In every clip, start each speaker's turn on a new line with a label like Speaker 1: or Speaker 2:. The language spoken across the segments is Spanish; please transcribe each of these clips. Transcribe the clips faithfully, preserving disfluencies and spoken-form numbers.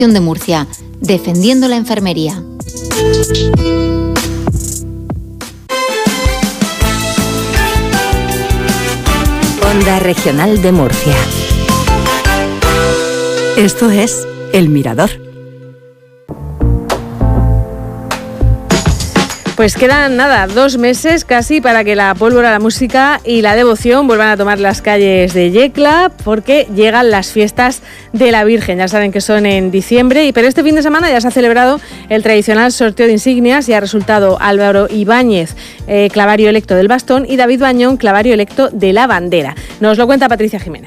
Speaker 1: de Murcia, defendiendo la enfermería.
Speaker 2: Onda Regional de Murcia. Esto es El Mirador.
Speaker 3: Pues quedan nada, dos meses casi para que la pólvora, la música y la devoción vuelvan a tomar las calles de Yecla, porque llegan las fiestas de la Virgen. Ya saben que son en diciembre, y pero este fin de semana ya se ha celebrado el tradicional sorteo de insignias y ha resultado Álvaro Ibáñez, eh, clavario electo del bastón, y David Bañón, clavario electo de la bandera. Nos lo cuenta Patricia Jiménez.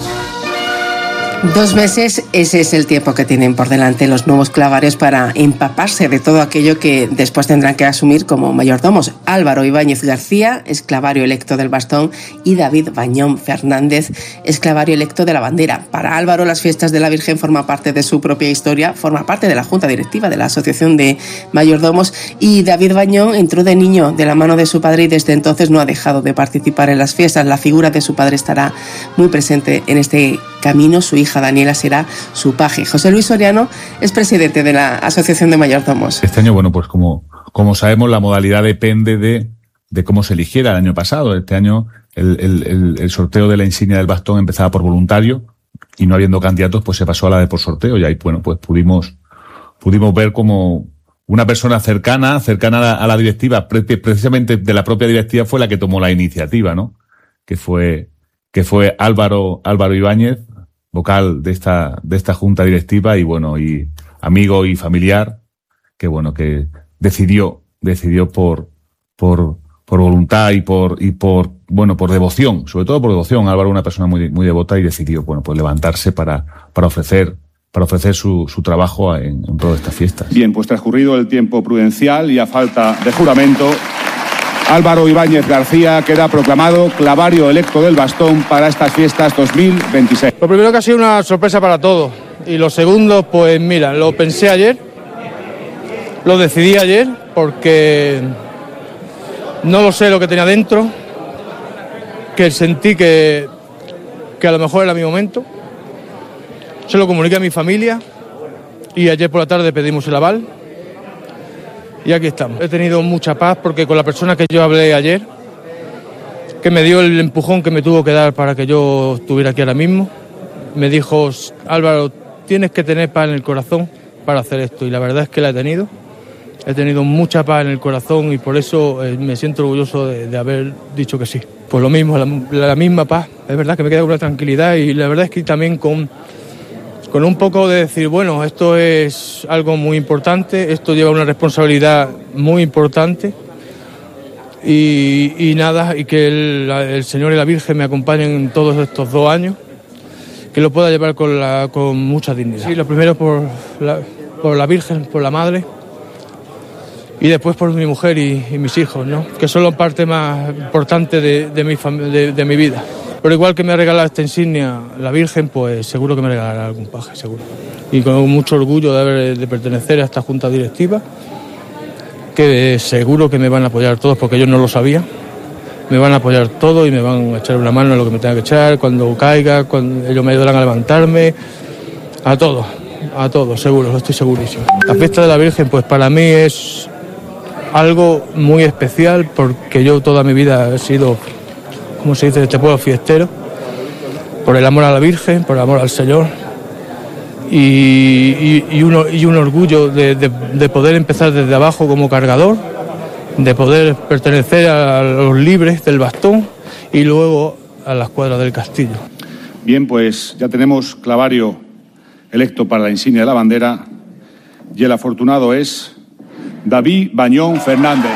Speaker 4: Dos meses, ese es el tiempo que tienen por delante los nuevos clavarios para empaparse de todo aquello que después tendrán que asumir como mayordomos. Álvaro Ibáñez García es clavario electo del bastón y David Bañón Fernández es clavario electo de la bandera. Para Álvaro, las fiestas de la Virgen forman parte de su propia historia, forma parte de la junta directiva de la Asociación de Mayordomos, y David Bañón entró de niño de la mano de su padre y desde entonces no ha dejado de participar en las fiestas. La figura de su padre estará muy presente en este camino. Su hija Daniela será su paje. José Luis Soriano es presidente de la Asociación de Mayordomos.
Speaker 5: Este año, bueno, pues como, como sabemos, la modalidad depende de, de cómo se eligiera el año pasado. Este año el, el, el, el sorteo de la insignia del bastón empezaba por voluntario, y no habiendo candidatos, pues se pasó a la de por sorteo, y ahí, bueno, pues pudimos, pudimos ver como una persona cercana, cercana a la, a la directiva, pre- precisamente de la propia directiva, fue la que tomó la iniciativa, ¿no? Que fue, que fue Álvaro, Álvaro Ibáñez, vocal de esta, de esta junta directiva, y bueno, y amigo y familiar, que bueno, que decidió, decidió por, por, por voluntad y por, y por, bueno, por devoción, sobre todo por devoción. Álvaro es una persona muy, muy devota, y decidió, bueno, pues levantarse para, para ofrecer, para ofrecer su, su trabajo en, en todas estas fiestas.
Speaker 6: Bien, pues transcurrido el tiempo prudencial y a falta de juramento, Álvaro Ibáñez García queda proclamado clavario electo del bastón para estas fiestas dos mil veintiséis.
Speaker 7: Lo primero, que ha sido una sorpresa para todos, y lo segundo, pues mira, lo pensé ayer, lo decidí ayer, porque no lo sé lo que tenía dentro, que sentí que, que a lo mejor era mi momento. Se lo comuniqué a mi familia y ayer por la tarde pedimos el aval. Y aquí estamos. He tenido mucha paz, porque con la persona que yo hablé ayer, que me dio el empujón que me tuvo que dar para que yo estuviera aquí ahora mismo, me dijo: Álvaro, tienes que tener paz en el corazón para hacer esto. Y la verdad es que la he tenido. He tenido mucha paz en el corazón, y por eso eh, me siento orgulloso de, de haber dicho que sí. Pues lo mismo, la, la misma paz. Es verdad que me queda con una tranquilidad, y la verdad es que también con... con un poco de decir, bueno, esto es algo muy importante, esto lleva una responsabilidad muy importante, y, y nada, y que el, el Señor y la Virgen me acompañen en todos estos dos años, que lo pueda llevar con, la, con mucha dignidad. Sí, lo primero por la, por la Virgen, por la Madre, y después por mi mujer y, y mis hijos, ¿no? Que son la parte más importante de, de, mi, fam- de, de mi vida. Pero igual que me ha regalado esta insignia la Virgen, pues seguro que me regalará algún paje, seguro. Y con mucho orgullo de, haber, de pertenecer a esta junta directiva, que seguro que me van a apoyar todos, porque yo no lo sabía. Me van a apoyar todos y me van a echar una mano en lo que me tenga que echar, cuando caiga, cuando ellos me ayudarán a levantarme, a todos, a todos, seguro, lo estoy segurísimo. La fiesta de la Virgen, pues para mí es algo muy especial, porque yo toda mi vida he sido, como se dice, de este pueblo fiestero, por el amor a la Virgen, por el amor al Señor, y, y, y, uno, y un orgullo de, de, de poder empezar desde abajo como cargador, de poder pertenecer a los libres del bastón y luego a la escuadra del castillo.
Speaker 6: Bien, pues ya tenemos clavario electo para la insignia de la bandera, y el afortunado es David Bañón Fernández.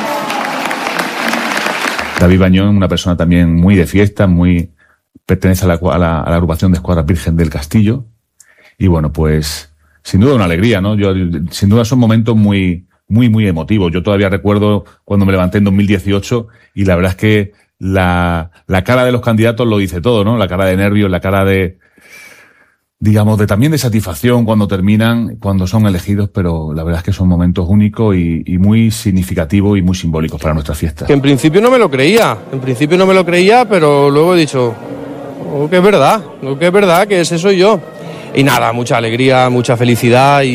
Speaker 5: David Bañón, una persona también muy de fiesta, muy pertenece a la, a la, a la agrupación de Escuadra Virgen del Castillo. Y bueno, pues sin duda una alegría, ¿no? Yo, sin duda son momentos muy, muy, muy emotivos. Yo todavía recuerdo cuando me levanté en dos mil dieciocho, y la verdad es que la, la cara de los candidatos lo dice todo, ¿no? La cara de nervios, la cara de, digamos, de también de satisfacción cuando terminan, cuando son elegidos, pero la verdad es que son momentos únicos y, y muy significativos y muy simbólicos para nuestra fiesta.
Speaker 7: Que en principio no me lo creía, en principio no me lo creía, pero luego he dicho, oh, que es verdad, oh, que es verdad, que ese soy yo.
Speaker 8: y nada, mucha alegría, mucha felicidad. Y